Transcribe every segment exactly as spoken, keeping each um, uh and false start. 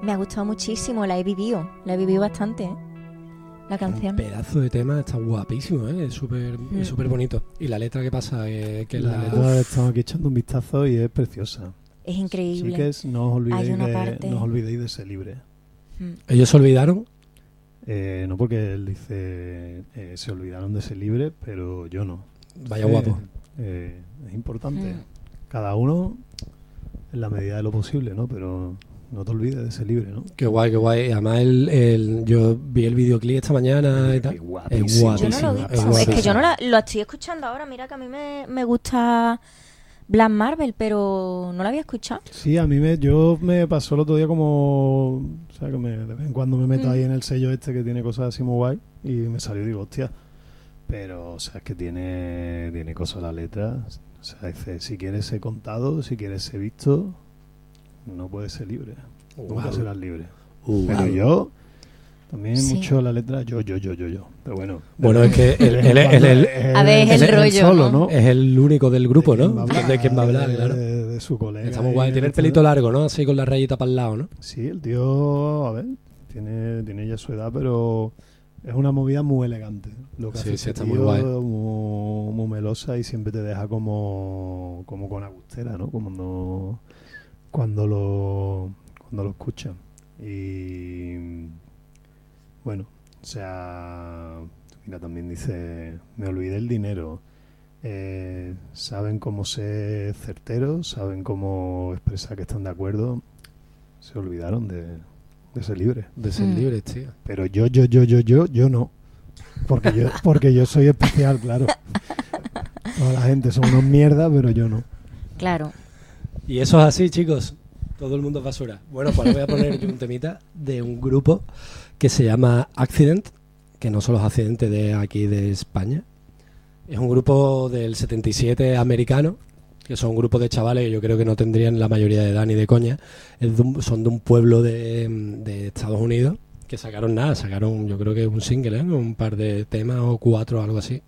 Me ha gustado muchísimo, la he vivido, la he vivido bastante, ¿eh? La canción. Un pedazo de tema, está guapísimo, ¿eh? Es súper Mm. es súper bonito. Y la letra, ¿qué pasa? Eh, que La la, letra estamos aquí echando un vistazo y es preciosa. Es increíble. Chiques, no os olvidéis, Hay una de, parte- no os olvidéis de ser libre. Mm. Ellos se olvidaron. Eh, no porque él dice, eh, se olvidaron de ser libre, pero yo no. Vaya Eh, guapo. eh, es importante. Mm. Cada uno en la medida de lo posible, ¿no? Pero no te olvides de ser libre, ¿no? Qué guay, qué guay. Además, el, el, yo vi el videoclip esta mañana y tal. Qué guapísimo. Es guapísimo. Yo no lo he es visto. Es, guapísimo. que yo no la, lo estoy escuchando ahora. Mira que a mí me, me gusta Black Marvel, pero no la había escuchado. Sí, a mí me, yo me pasó el otro día como, o sea, que me, de vez en cuando me meto Mm. ahí en el sello este que tiene cosas así muy guay y me salió y digo, hostia, pero, o sea, es que tiene, tiene cosas la letra, o sea, dice, si quieres ser contado, si quieres ser visto, no puedes ser libre, nunca Wow. serás libre. Uh, Pero wow. yo, también Sí. mucho la letra, yo, yo, yo, yo, yo, pero bueno. Bueno, es que él, de vez él- en él- cuando él- A ver, es el rollo, solo, ¿no? ¿no? es el único del grupo, De quién ¿no? va a hablar, De quién va a hablar, de- claro. De, de su colega. Está muy ahí guay. en Tiene el este- pelito largo, ¿no? Así con la rayita para el lado, ¿no? Sí, el tío, a ver, tiene, tiene ya su edad, pero es una movida muy elegante. Lo que Sí, hace sí, este está tío, muy guay. Muy, muy melosa y siempre te deja como, como con agustera, ¿no? Como no, cuando lo cuando lo escuchas. Y bueno, o sea, mira, también dice, me olvidé el dinero. Eh, saben cómo ser certeros, saben cómo expresar que están de acuerdo. Se olvidaron de, de ser libres. De ser Mm. libres, tío. Pero yo, yo, yo, yo, yo, yo no. Porque yo, porque yo soy especial, claro. Toda la gente son unos mierdas, pero yo no. Claro. Y eso es así, chicos. Todo el mundo es basura. Bueno, pues ahora voy a poner yo un temita de un grupo que se llama Accident, que no son los accidentes de aquí de España. Es un grupo del setenta y siete americano, que son un grupo de chavales que yo creo que no tendrían la mayoría de edad ni de coña. Es de un- son de un pueblo de, de Estados Unidos que sacaron nada, sacaron yo creo que un single, ¿eh? Un par de temas o cuatro o algo así.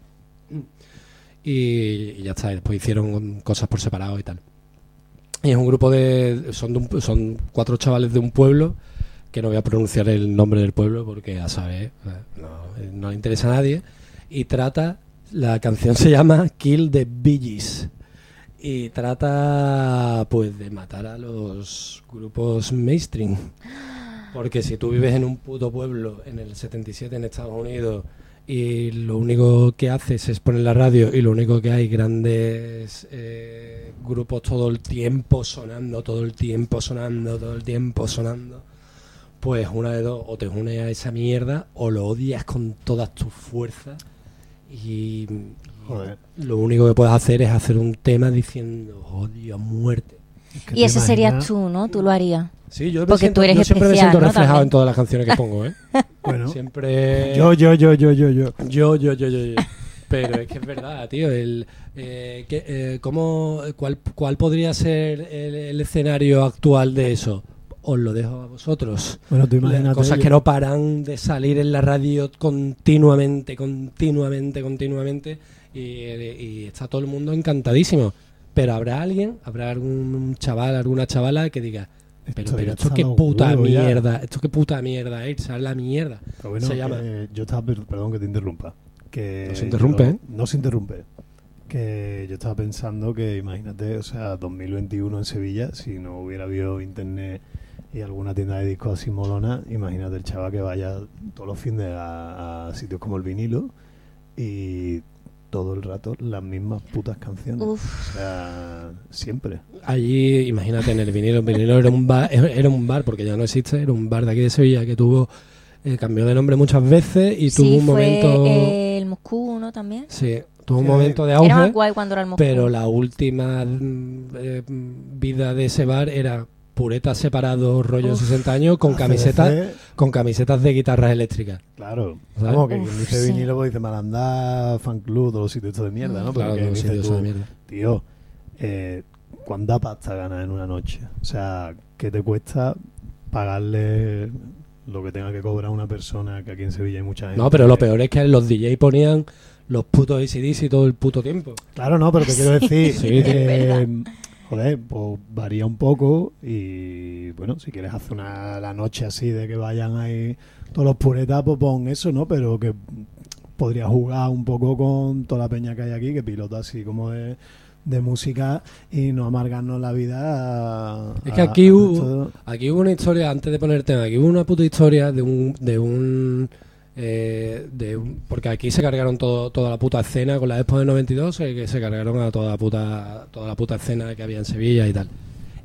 Y, y ya está, y después hicieron cosas por separado y tal. Y es un grupo de son, de un- son cuatro chavales de un pueblo, que no voy a pronunciar el nombre del pueblo porque a saber, eh, no, no le interesa a nadie. Y trata, la canción se llama Kill the Bee Gees. Y trata pues de matar a los grupos mainstream. Porque si tú vives en un puto pueblo en el setenta y siete en Estados Unidos y lo único que haces es poner la radio y lo único que hay grandes eh, grupos todo el tiempo sonando, todo el tiempo sonando, todo el tiempo sonando, pues una de dos, o te unes a esa mierda o lo odias con todas tus fuerzas y, y Joder. lo único que puedes hacer es hacer un tema diciendo odio a muerte. Es que Y te ese serías imaginas- tú, ¿no? Tú lo harías. Sí, yo, me Porque siento- tú eres yo siempre me especial, siento ¿no? reflejado También. en todas las canciones que pongo, ¿eh? Bueno, Siempre... yo, yo, yo, yo, yo, yo. Yo, yo, yo, yo, yo. Pero es que es verdad, tío. El, eh, que, eh, ¿cómo, cuál, ¿Cuál podría ser el, el escenario actual de eso? Os lo dejo a vosotros. Bueno, tú Las imagínate. cosas yo- que no paran de salir en la radio continuamente, continuamente, continuamente. Y, y está todo el mundo encantadísimo. Pero habrá alguien, habrá algún chaval, alguna chavala que diga... Pero, Esto pero ya esto está qué a los puta huevos ya. mierda, esto qué puta mierda, eh, ¿sabes la mierda? Pero bueno, se llama. que yo estaba, per- perdón que te interrumpa. Que No se interrumpe, yo- ¿eh? No se interrumpe. Que yo estaba pensando que, imagínate, o sea, dos mil veintiuno en Sevilla, si no hubiera habido internet y alguna tienda de discos así molona, imagínate el chaval que vaya todos los fines a, a sitios como el vinilo y todo el rato las mismas putas canciones. Uf. O sea, siempre. Allí, imagínate, en el vinilo, el vinilo era un bar, era un bar porque ya no existe, era un bar de aquí de Sevilla que tuvo, eh, cambió de nombre muchas veces y tuvo Sí, un fue momento, eh, el Moscú, ¿no? También. sí, tuvo un Sí, momento de Era auge, más guay cuando era el Moscú. pero la última mm, eh, vida de ese bar era puretas separados, rollo Uf. sesenta años, con A camisetas, C D C, con camisetas de guitarras eléctricas. claro. ¿Sabes? Vamos, que Uf, quien dice sí. vinilo pues dice Malandá, Fan Club, todos los sitios estos de mierda, ¿no? Pero Claro, que no, dices sí, tú, esa mierda. tío, eh, ¿cuánta pasta ganas en una noche? O sea, ¿qué te cuesta pagarle lo que tenga que cobrar una persona, que aquí en Sevilla hay mucha gente? No, pero lo que- peor es que los D J ponían los putos A C D C todo el puto tiempo. Claro, no, pero te quiero decir Sí, que, es verdad. joder, pues varía un poco y bueno, si quieres hacer una la noche así de que vayan ahí todos los puretas, pues pon eso, ¿no? Pero que podría jugar un poco con toda la peña que hay aquí, que pilota así como de, de música y no amargarnos la vida. A, es que a, aquí a hubo, esto. aquí hubo una historia, antes de poner el tema, aquí hubo una puta historia de un... De un eh, de un, porque aquí se cargaron todo, toda la puta escena con la Expo del noventa y dos, eh, que se cargaron a toda la puta toda la puta escena que había en Sevilla y tal.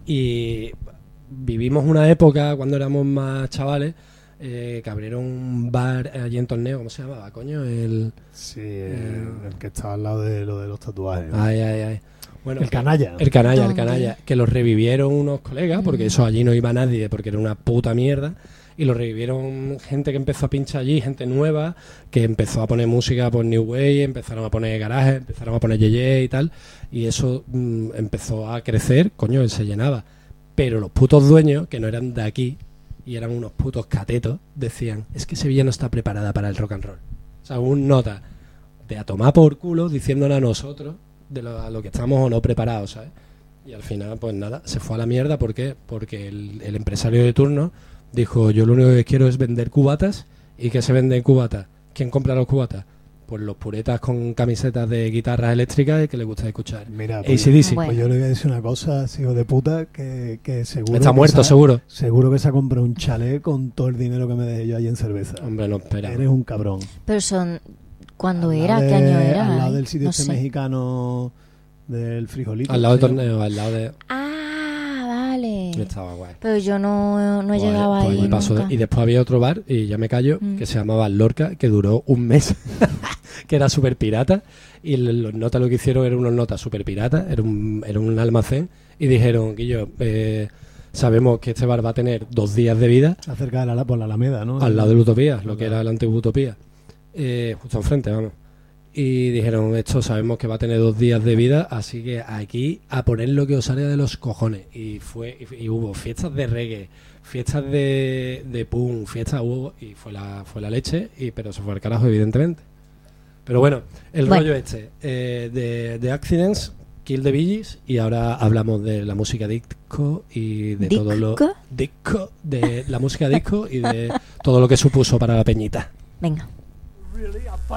Y vivimos una época cuando éramos más chavales, eh, que abrieron un bar allí en Torneo, ¿cómo se llamaba, coño? El, Sí, el, el que estaba al lado de lo de los tatuajes. ay, ay, ay. Bueno, el canalla. El canalla, el ¿Dónde? canalla. Que lo revivieron unos colegas, porque eso allí no iba nadie, porque era una puta mierda. Y lo revivieron gente que empezó a pinchar allí, gente nueva, que empezó a poner música por New Way, empezaron a poner garajes, empezaron a poner yeye y tal. Y eso mmm, empezó a crecer, coño, él se llenaba. Pero los putos dueños, que no eran de aquí, y eran unos putos catetos, decían, es que Sevilla no está preparada para el rock and roll. O sea, un nota de a tomar por culo diciéndole a nosotros de lo, a lo que estamos o no preparados, ¿sabes? Y al final, pues nada, se fue a la mierda. ¿Por qué? Porque el, el empresario de turno dijo, yo lo único que quiero es vender cubatas. ¿Y qué se vende en cubatas? ¿Quién compra los cubatas? Pues los puretas con camisetas de guitarras eléctricas y que les gusta escuchar. Mira, A pues, C D C. Bueno. pues yo le voy a decir una cosa, hijo de puta, que, que seguro Está que muerto, se ha- seguro. seguro que se ha comprado un chalet con todo el dinero que me dejé yo ahí en cerveza. Hombre, no espera. Eres un cabrón. Pero son... ¿Cuándo Al era? lado ¿Qué de- año era? Al lado Ay, del sitio no este sé. mexicano del frijolito. Al lado del ¿sí? torneo, al lado de... Ah, vale. Estaba guay. Pero yo no, no he Pues, llegado pues ahí allí pasó de- nunca. y después había otro bar, y ya me callo, Mm. que se llamaba Lorca, que duró un mes, que era súper pirata, y l- los notas lo que hicieron eran unos notas súper piratas, era un, era un almacén, y dijeron, Guillo, eh, sabemos que este bar va a tener dos días de vida Acerca de la, por la Alameda, ¿no? al lado de la Utopía, lo que Claro. era la antigua Utopía, eh, justo enfrente, vamos. Y dijeron, esto sabemos que va a tener dos días de vida, así que aquí a poner lo que os salga de los cojones. Y fue y, y hubo fiestas de reggae, fiestas de, de punk, fiestas hubo, y fue la fue la leche, y pero se fue al carajo, evidentemente. Pero bueno, el Bueno. rollo este, eh, de, de Accidents, Kill the Bee Gees, y ahora hablamos de la música disco y de todo lo... ¿Disco? Disco, de la música disco y de todo lo que supuso para la peñita. Venga. Really, I